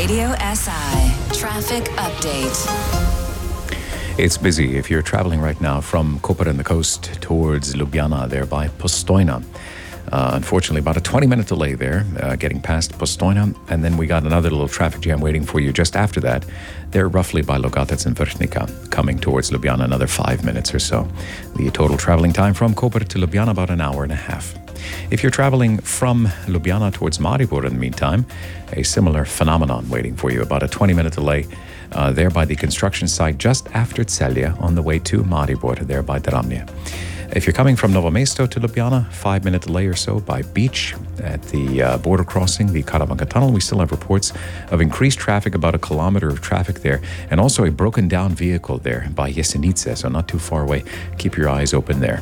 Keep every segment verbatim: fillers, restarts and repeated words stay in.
Radio S I Traffic Update. It's busy if you're traveling right now from Koper and the coast towards Ljubljana, there by Postojna. Uh, unfortunately, about a twenty-minute delay there, uh, getting past Postojna, and then we got another little traffic jam waiting for you just after that. They're roughly by Logatec and Vršnica, coming towards Ljubljana, another five minutes or so. The total traveling time from Koper to Ljubljana, about an hour and a half. If you're traveling from Ljubljana towards Maribor in the meantime, a similar phenomenon waiting for you, about a twenty-minute delay uh, there by the construction site just after Celje on the way to Maribor, there by Dramlje. If you're coming from Novo Mesto to Ljubljana, five-minute delay or so by Beach at the uh, border crossing, the Karavanka Tunnel. We still have reports of increased traffic, about a kilometer of traffic there, and also a broken-down vehicle there by Jesenice, so not too far away. Keep your eyes open there.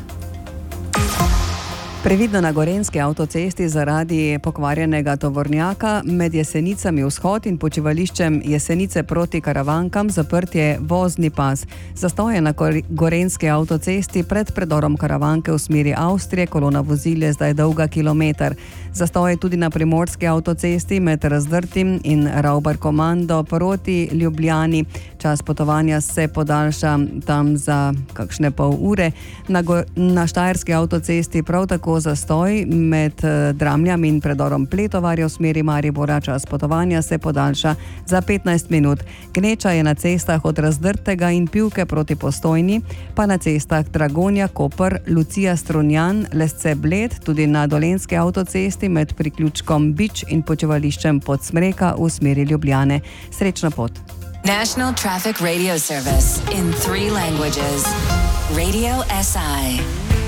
Previdno na Gorenjski avtocesti zaradi pokvarjenega tovornjaka med Jesenicami vzhod in počivališčem Jesenice proti Karavankam zaprt je vozni pas. Zastoj na Gorenjski avtocesti pred predorom Karavanke v smeri Avstrije, kolona vozil je zdaj dolga kilometer. Zastoj tudi na Primorski avtocesti med Razdrtim in Ravbar Komando proti Ljubljani. Čas potovanja se podaljša tam za kakšne pol ure. Na, Go- na Štajerski avtocesti prav tako zastoj med Dramljami in predorom Pletovarja v smeri Maribora. Čas potovanja se podaljša za petnajst minut. Gneča je na cestah od Razdrtega in Pivke proti Postojni, pa na cestah Dragonja, Koper, Lucija, Strunjan, Lesce, Bled, tudi na Dolenjski avtocesti med priključkom Bič in počivališčem Podsmreka v smeri Ljubljane. Srečno pot. National Traffic Radio Service in three languages. Radio S I.